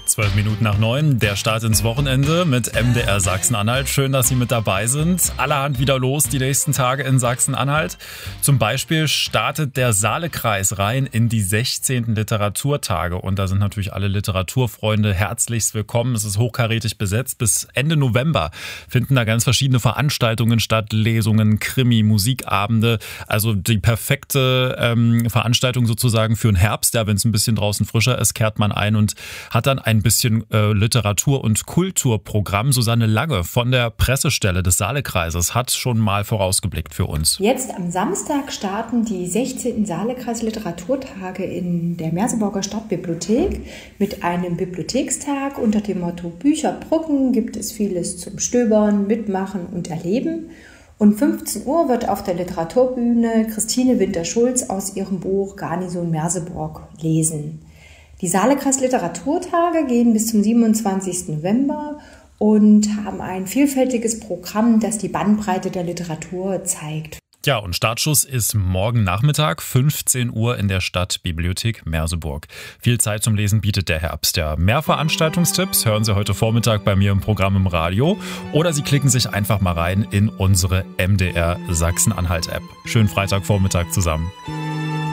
12 Minuten nach 9, der Start ins Wochenende mit MDR Sachsen-Anhalt. Schön, dass Sie mit dabei sind. Allerhand wieder los die nächsten Tage in Sachsen-Anhalt. Zum Beispiel startet der Saalekreis rein in die 16. Literaturtage. Und da sind natürlich alle Literaturfreunde herzlichst willkommen. Es ist hochkarätig besetzt. Bis Ende November finden da ganz verschiedene Veranstaltungen statt. Lesungen, Krimi, Musikabende. Also die perfekte Veranstaltung sozusagen für den Herbst. Ja, wenn es ein bisschen draußen frischer ist, kehrt man ein und hat dann ein bisschen Literatur- und Kulturprogramm. Susanne Lange von der Pressestelle des Saalekreises hat schon mal vorausgeblickt für uns. Jetzt am Samstag starten die 16. Saalekreis Literaturtage in der Merseburger Stadtbibliothek mit einem Bibliothekstag unter dem Motto Bücherbrücken. Gibt es vieles zum Stöbern, Mitmachen und Erleben. Und 15 Uhr wird auf der Literaturbühne Christine Winter-Schulz aus ihrem Buch Garnison Merseburg lesen. Die Saalekreis Literaturtage gehen bis zum 27. November und haben ein vielfältiges Programm, das die Bandbreite der Literatur zeigt. Ja, und Startschuss ist morgen Nachmittag, 15 Uhr in der Stadtbibliothek Merseburg. Viel Zeit zum Lesen bietet der Herbst. Ja, mehr Veranstaltungstipps hören Sie heute Vormittag bei mir im Programm im Radio oder Sie klicken sich einfach mal rein in unsere MDR Sachsen-Anhalt-App. Schönen Freitagvormittag zusammen.